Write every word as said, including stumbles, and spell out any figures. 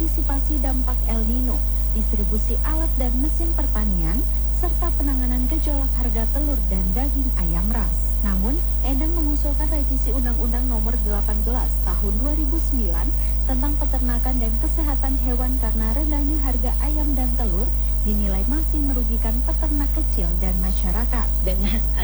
antisipasi dampak El Nino, distribusi alat dan mesin pertanian, serta penanganan gejolak harga telur dan daging ayam ras. Namun, Endang mengusulkan revisi Undang-Undang Nomor delapan belas Tahun dua ribu sembilan tentang peternakan dan kesehatan hewan karena rendahnya harga ayam dan telur dinilai masih merugikan peternak kecil dan masyarakat. Dengan